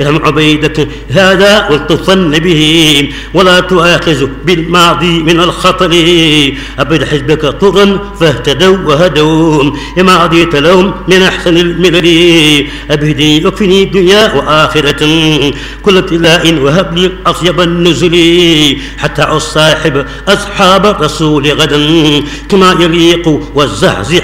ارحم عبيدة هذا والطفن به ولا تؤاخذ بالماضي من الخطر. أبد حزبك طرا فاهتدوا وهدوا لما عضيت لهم من أحسن الملل. أبهدي يكفني دنيا وآخرة كل ابتلاء وهب لي أطيب النزل حتى أصاحب أصحاب الرسول غدا كما يليق والزحزح